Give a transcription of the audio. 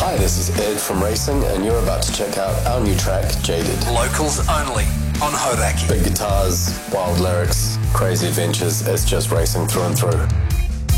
Hi, this is Ed from Racing, and you're about to check out our new track, Jaded. Locals only on Hauraki. Big guitars, wild lyrics, crazy adventures. It's just racing through and through.